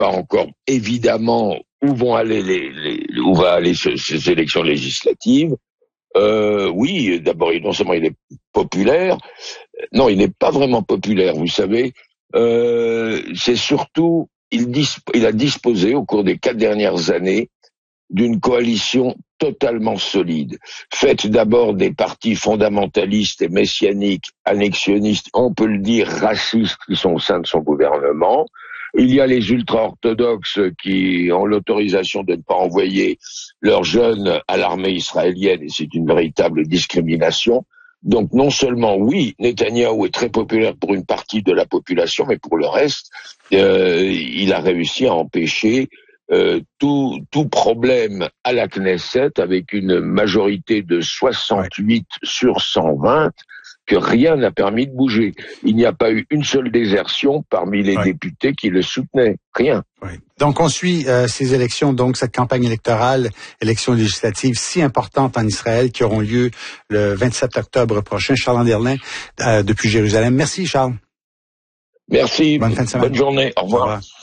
pas encore évidemment où vont aller où va aller ces élections législatives. Oui, d'abord, non seulement il est populaire, non, il n'est pas vraiment populaire, vous savez. C'est surtout, il a disposé au cours des 4 dernières années d'une coalition totalement solide, faite d'abord des partis fondamentalistes et messianiques, annexionnistes, on peut le dire racistes, qui sont au sein de son gouvernement. Il y a les ultra-orthodoxes qui ont l'autorisation de ne pas envoyer leurs jeunes à l'armée israélienne, et c'est une véritable discrimination. Donc non seulement, oui, Netanyahou est très populaire pour une partie de la population, mais pour le reste, il a réussi à empêcher tout problème à la Knesset avec une majorité de 68 sur 120 que rien n'a permis de bouger. Il n'y a pas eu une seule désertion parmi les députés qui le soutenaient. Rien. Oui. Donc, on suit ces élections, donc cette campagne électorale, élections législatives si importantes en Israël qui auront lieu le 27 octobre prochain. Charles Anderlin, depuis Jérusalem. Merci, Charles. Merci. Bonne fin de semaine. Bonne journée. Au revoir.